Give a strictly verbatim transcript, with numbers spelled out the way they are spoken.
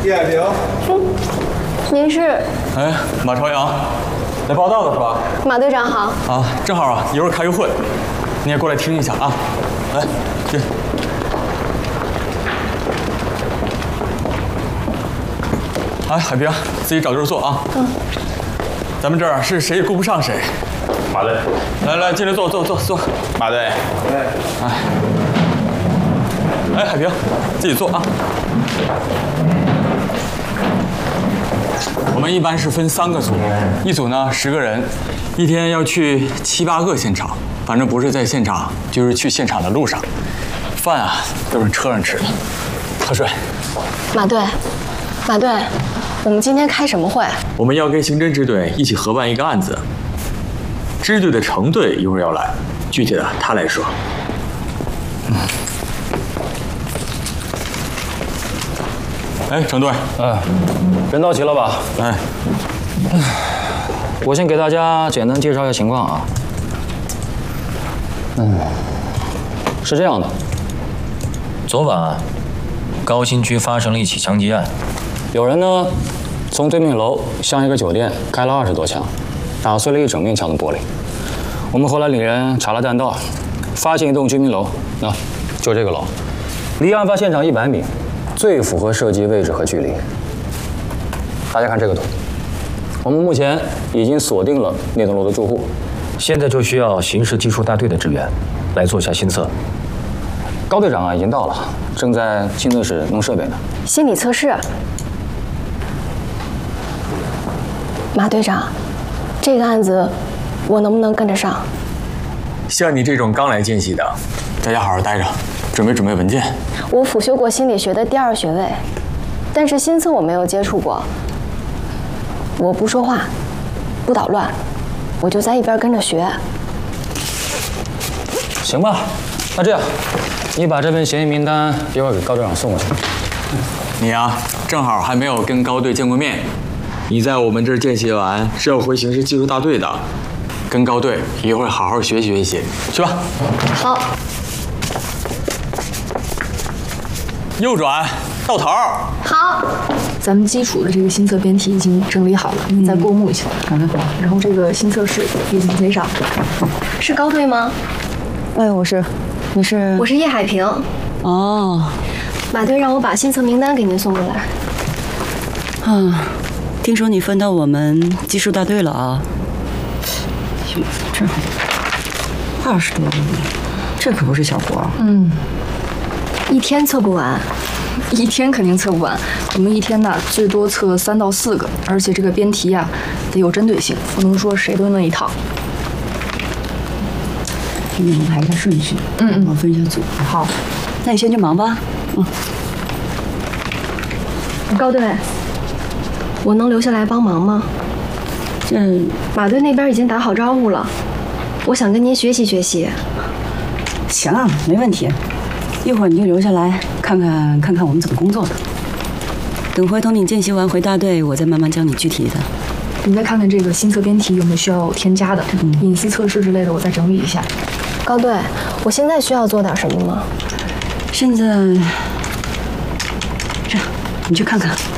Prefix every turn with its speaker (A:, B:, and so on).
A: 叶海平。
B: 嗯，您是？
C: 哎，马朝阳，来报道的是吧？
B: 马队长好。
C: 啊，正好啊，一会儿开个会，你也过来听一下啊。来，进。哎，海平，自己找地儿坐啊。嗯。咱们这儿是谁也顾不上谁。
D: 马队，
C: 来来，进来坐坐坐坐。
D: 马队，
C: 哎，哎，哎，海平，自己坐啊。我们一般是分三个组，一组呢十个人，一天要去七八个现场，反正不是在现场，就是去现场的路上。饭啊都是车上吃的。喝水。
B: 马队，马队，我们今天开什么会？
C: 我们要跟刑侦支队一起合办一个案子。支队的程队一会儿要来，具体的他来说。嗯。哎，程队，
E: 嗯，人到齐了吧？
C: 哎，
E: 我先给大家简单介绍一下情况啊。嗯，是这样的，昨晚啊，高新区发生了一起枪击案，有人呢从对面楼向一个酒店开了二十多枪，打碎了一整面墙的玻璃。我们后来领人查了弹道，发现一栋居民楼，那、啊、就这个楼，离案发现场一百米。最符合射击位置和距离。大家看这个图，我们目前已经锁定了那栋楼的住户，现在就需要刑事技术大队的支援，来做一下心测。高队长啊已经到了，正在心测室弄设备呢。
B: 心理测试。马队长，这个案子我能不能跟着上？
C: 像你这种刚来见习的，在家好好待着，准备准备文件。
B: 我辅修过心理学的第二学位，但是心测我没有接触过。我不说话，不捣乱，我就在一边跟着学。
E: 行吧，那这样，你把这份嫌疑名单一会儿给高队长送过去。
C: 你啊，正好还没有跟高队见过面，你在我们这儿见习完是要回刑事技术大队的，跟高队一会儿好好学习学习，去吧。
B: 好。
C: 右转，到头。
B: 好，
F: 咱们基础的这个心测编题已经整理好了，您再过目一下。好的。然后这个心测室已经贼上。
B: 是高队吗？
G: 哎，我是，你是？
B: 我是叶海平。
G: 哦，
B: 马队让我把心测名单给您送过来。
G: 啊，听说你分到我们技术大队了啊？这二十多个，这可不是小活。
F: 嗯。
B: 一天测不完，
F: 一天肯定测不完。我们一天呢，最多测三到四个，而且这个编题呀，得有针对性，不能说谁都那一套。
G: 给你们排一下顺序，
F: 嗯，
G: 我分一下组。
F: 好，
G: 那你先去忙吧。嗯。
B: 高队，我能留下来帮忙吗？
G: 这
B: 马队那边已经打好招呼了，我想跟您学习学习。
G: 行啊，没问题。一会儿你就留下来看看看看我们怎么工作的。等回头你见习完回大队，我再慢慢教你具体的。
F: 你再看看这个心测编题有没有需要添加的，嗯、隐私测试之类的，我再整理一下。
B: 高队，我现在需要做点什么吗？
G: 现在这样，你去看看。